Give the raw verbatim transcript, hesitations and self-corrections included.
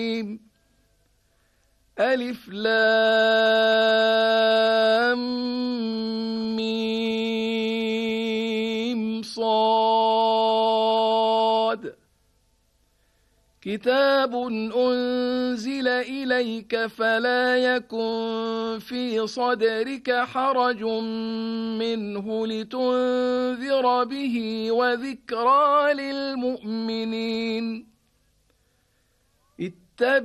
ألف لام ميم صاد كتاب أنزل إليك فلا يكن في صدرك حرج منه لتنذر به وذكرى للمؤمنين.